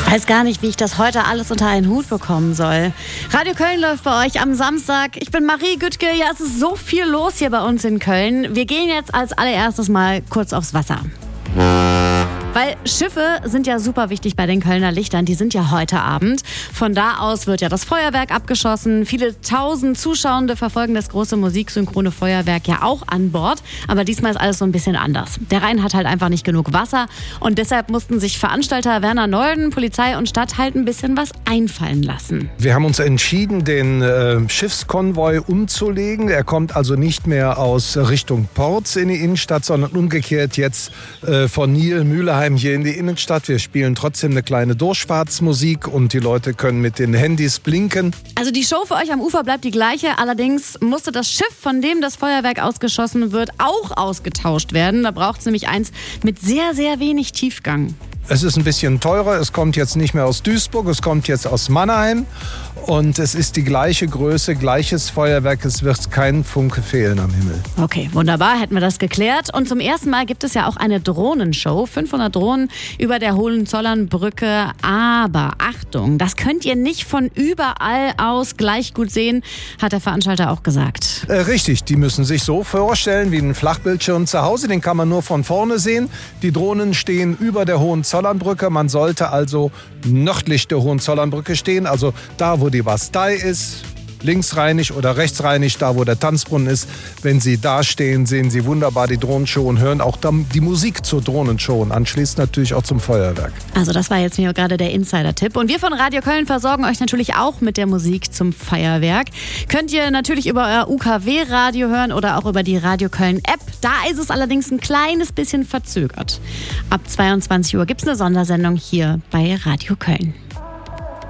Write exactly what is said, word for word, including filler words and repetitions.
weiß gar nicht, wie ich das heute alles unter einen Hut bekommen soll. Radio Köln läuft bei euch am Samstag. Ich bin Marie Güttke. Ja, es ist so viel los hier bei uns in Köln. Wir gehen jetzt als allererstes mal kurz aufs Wasser. Weil Schiffe sind ja super wichtig bei den Kölner Lichtern. Die sind ja heute Abend. Von da aus wird ja das Feuerwerk abgeschossen. Viele tausend Zuschauende verfolgen das große musiksynchrone Feuerwerk ja auch an Bord. Aber diesmal ist alles so ein bisschen anders. Der Rhein hat halt einfach nicht genug Wasser. Und deshalb mussten sich Veranstalter Werner Nolden, Polizei und Stadt halt ein bisschen was einfallen lassen. Wir haben uns entschieden, den äh, Schiffskonvoi umzulegen. Er kommt also nicht mehr aus Richtung Porz in die Innenstadt, sondern umgekehrt jetzt äh, von Nil, Mühlheim hier in die Innenstadt. Wir spielen trotzdem eine kleine Durchfahrtsmusik und die Leute können mit den Handys blinken. Also die Show für euch am Ufer bleibt die gleiche. Allerdings musste das Schiff, von dem das Feuerwerk ausgeschossen wird, auch ausgetauscht werden. Da braucht es nämlich eins mit sehr, sehr wenig Tiefgang. Es ist ein bisschen teurer. Es kommt jetzt nicht mehr aus Duisburg, es kommt jetzt aus Mannheim. Und es ist die gleiche Größe, gleiches Feuerwerk. Es wird kein Funke fehlen am Himmel. Okay, wunderbar, hätten wir das geklärt. Und zum ersten Mal gibt es ja auch eine Drohnenshow. fünfhundert Drohnen über der Hohenzollernbrücke. Aber Achtung, das könnt ihr nicht von überall aus gleich gut sehen, hat der Veranstalter auch gesagt. Äh, richtig, die müssen sich so vorstellen wie ein Flachbildschirm zu Hause. Den kann man nur von vorne sehen. Die Drohnen stehen über der Hohenzollernbrücke. Man sollte also nördlich der Hohenzollernbrücke stehen, also da, wo die Bastei ist, linksrheinig oder rechtsrheinig, da wo der Tanzbrunnen ist. Wenn Sie da stehen, sehen Sie wunderbar die Drohnenshow und hören auch die Musik zur Drohnenshow und anschließend natürlich auch zum Feuerwerk. Also das war jetzt mir gerade der Insider-Tipp. Und wir von Radio Köln versorgen euch natürlich auch mit der Musik zum Feuerwerk. Könnt ihr natürlich über euer U K W-Radio hören oder auch über die Radio Köln-App. Da ist es allerdings ein kleines bisschen verzögert. Ab zweiundzwanzig Uhr gibt es eine Sondersendung hier bei Radio Köln.